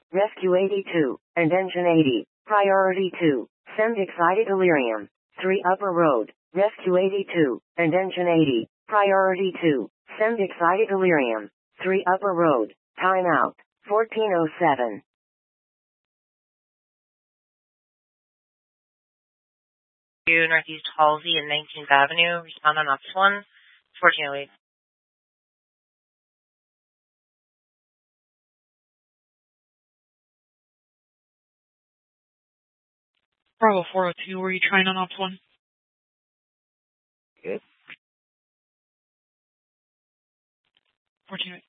Rescue 82, and Engine 80. Priority 2. Send excited delirium. 3 Upper Road. Rescue 82, and Engine 80. Priority 2. Send excited delirium. 3 Upper Road. Timeout. 1407. Northeast Halsey and 19th Avenue. Respond on Ops 1. 1408. Bravo 402, were you trying on Ops 1? Good. 1408.